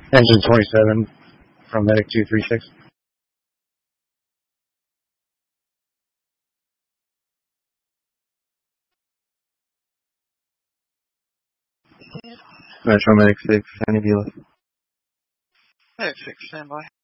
Engine 27 from Medic 236. Metro Medic 6, any view? Medic 6, stand by.